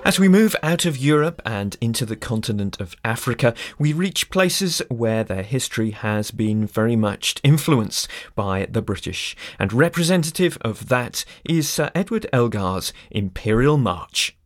As we move out of Europe and into the continent of Africa, we reach places where their history has been very much influenced by the British. And representative of that is Sir Edward Elgar's Imperial March.